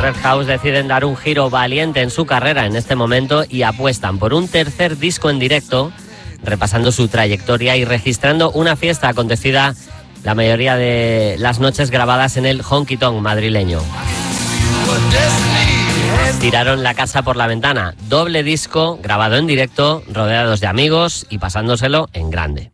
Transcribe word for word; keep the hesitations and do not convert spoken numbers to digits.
Red House deciden dar un giro valiente en su carrera en este momento y apuestan por un tercer disco en directo, repasando su trayectoria y registrando una fiesta acontecida la mayoría de las noches grabadas en el honky tonk madrileño. Tiraron la casa por la ventana, doble disco grabado en directo, rodeados de amigos y pasándoselo en grande.